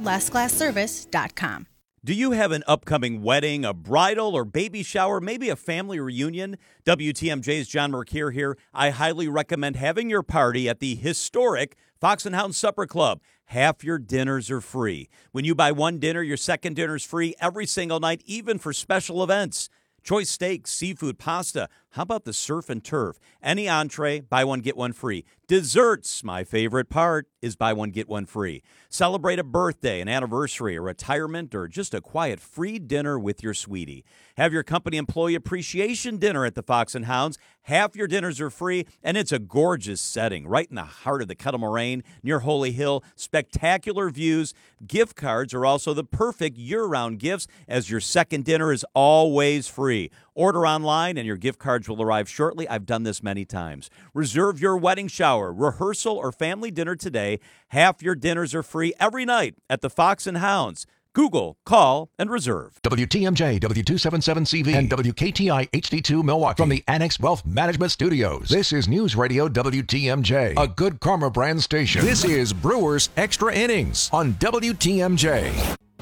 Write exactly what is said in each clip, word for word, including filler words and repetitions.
last glass service dot com. Do you have an upcoming wedding, a bridal or baby shower, maybe a family reunion? W T M J's John Mercure here. I highly recommend having your party at the historic Fox and Hound Supper Club. Half your dinners are free. When you buy one dinner, your second dinner is free every single night, even for special events. Choice steaks, seafood, pasta. How about the surf and turf? Any entree, buy one, get one free. Desserts, my favorite part, is buy one, get one free. Celebrate a birthday, an anniversary, a retirement, or just a quiet free dinner with your sweetie. Have your company employee appreciation dinner at the Fox and Hounds. Half your dinners are free, and it's a gorgeous setting right in the heart of the Kettle Moraine near Holy Hill. Spectacular views. Gift cards are also the perfect year-round gifts, as your second dinner is always free. Order online and your gift cards will arrive shortly. I've done this many times. Reserve your wedding shower, rehearsal, or family dinner today. Half your dinners are free every night at the Fox and Hounds. Google, call, and reserve. W T M J, W two seventy-seven C V, and W K T I H D two Milwaukee. From the Annex Wealth Management Studios, this is News Radio W T M J, a Good Karma brand station. This is Brewers Extra Innings on W T M J.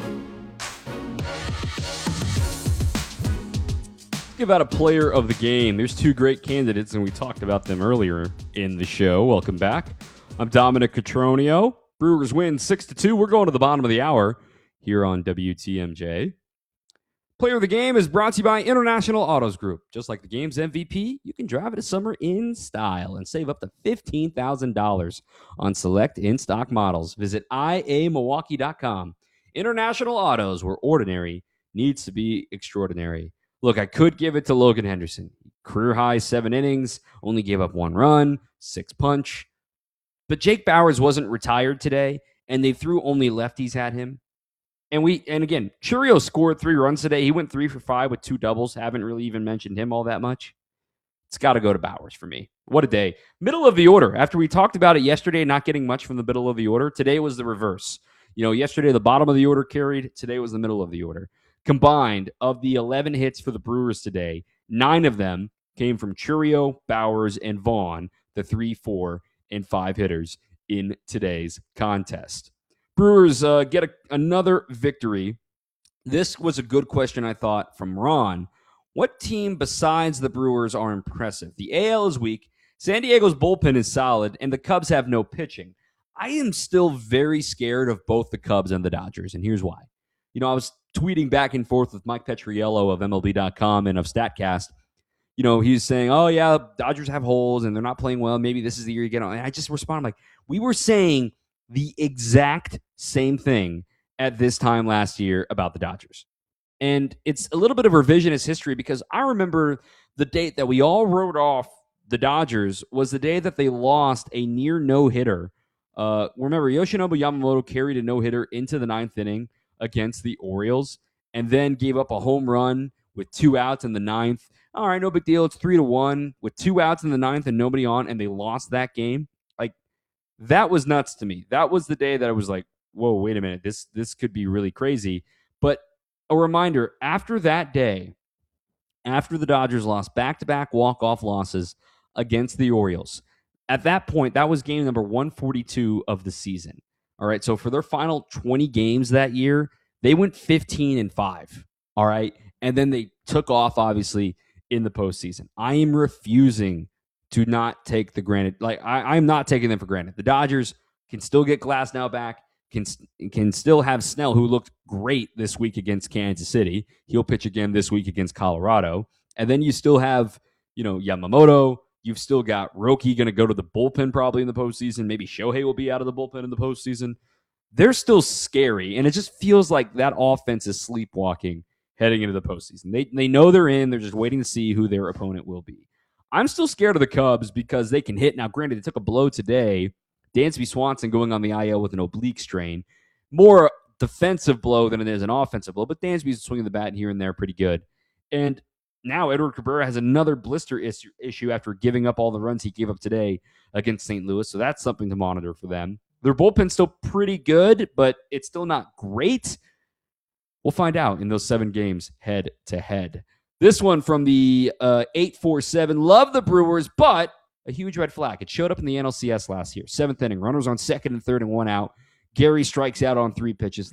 About a player of the game. There's two great candidates, and we talked about them earlier in the show. Welcome back. I'm Dominic Cotroneo. Brewers win six to two. We're going to the bottom of the hour here on W T M J. Player of the game is brought to you by International Autos Group. Just like the game's M V P, you can drive it a summer in style and save up to fifteen thousand dollars on select in-stock models. Visit I A Milwaukee dot com. International Autos, where ordinary needs to be extraordinary. Look, I could give it to Logan Henderson. Career high seven innings, only gave up one run, six punch. But Jake Bauers wasn't retired today, and they threw only lefties at him. And we, and again, Churio scored three runs today. He went three for five with two doubles. Haven't really even mentioned him all that much. It's got to go to Bauers for me. What a day. Middle of the order. After we talked about it yesterday, not getting much from the middle of the order, today was the reverse. You know, yesterday the bottom of the order carried. Today was the middle of the order. Combined, of the eleven hits for the Brewers today, nine of them came from Churio, Bauers, and Vaughn, the three, four, and five hitters in today's contest. Brewers uh, get a, another victory. This was a good question, I thought, from Ron. What team besides the Brewers are impressive? The A L is weak, San Diego's bullpen is solid, and the Cubs have no pitching. I am still very scared of both the Cubs and the Dodgers, and here's why. You know, I was tweeting back and forth with Mike Petriello of M L B dot com and of StatCast. You know, he's saying, oh, yeah, Dodgers have holes and they're not playing well. Maybe this is the year you get on. And I just responded like, we were saying the exact same thing at this time last year about the Dodgers. And it's a little bit of revisionist history because I remember the date that we all wrote off the Dodgers was the day that they lost a near no-hitter. Uh, remember, Yoshinobu Yamamoto carried a no-hitter into the ninth inning against the Orioles, and then gave up a home run with two outs in the ninth. All right, no big deal. It's three to one with two outs in the ninth and nobody on, and they lost that game. Like, that was nuts to me. That was the day that I was like, whoa, wait a minute. This this could be really crazy. But a reminder, after that day, after the Dodgers lost back-to-back walk-off losses against the Orioles, at that point, that was game number one forty-two of the season. All right, so for their final twenty games that year, they went fifteen and five. All right, and then they took off, obviously, in the postseason. I am refusing to not take the granted. Like, I, I'm not taking them for granted. The Dodgers can still get Glasnow back, can, can still have Snell, who looked great this week against Kansas City. He'll pitch again this week against Colorado. And then you still have, you know, Yamamoto. You've still got Roki going to go to the bullpen probably in the postseason. Maybe Shohei will be out of the bullpen in the postseason. They're still scary, and it just feels like that offense is sleepwalking heading into the postseason. They they know they're in. They're just waiting to see who their opponent will be. I'm still scared of the Cubs because they can hit. Now, granted, they took a blow today. Dansby Swanson going on the I L with an oblique strain. More defensive blow than it is an offensive blow, but Dansby's swinging the bat here and there pretty good. And now Edward Cabrera has another blister issue, issue after giving up all the runs he gave up today against Saint Louis, so that's something to monitor for them. Their bullpen's still pretty good, but it's still not great. We'll find out in those seven games head-to-head. This one from the uh, eight four seven. Love the Brewers, but a huge red flag. It showed up in the N L C S last year. Seventh inning. Runners on second and third and one out. Gary strikes out on three pitches.